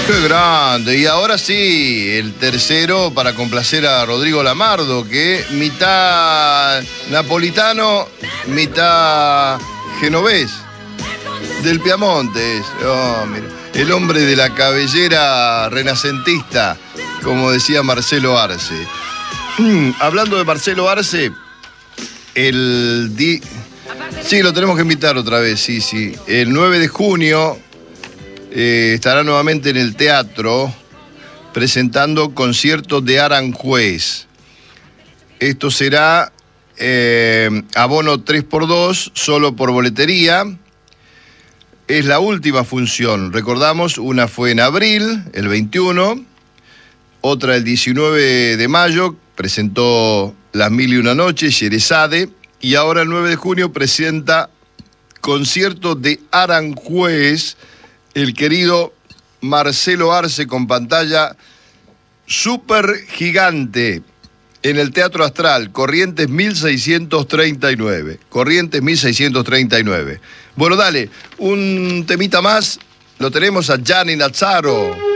Qué grande. Y ahora sí, el tercero para complacer a Rodrigo Lamardo, que mitad napolitano, mitad genovés. Del Piamonte es. Oh, mira. El hombre de la cabellera renacentista, como decía Marcelo Arce. Hablando de Marcelo Arce, sí, lo tenemos que invitar otra vez, sí. El 9 de junio estará nuevamente en el teatro presentando conciertos de Aranjuez. Esto será abono 3x2, solo por boletería. Es la última función. Recordamos, una fue en abril, el 21, otra el 19 de mayo, presentó Las Mil y Una Noches, Sherezade, y ahora el 9 de junio presenta concierto de Aranjuez, el querido Marcelo Arce, con pantalla súper gigante en el Teatro Astral, Corrientes 1639. Corrientes 1639. Bueno, dale, un temita más. Lo tenemos a Gianni Nazzaro.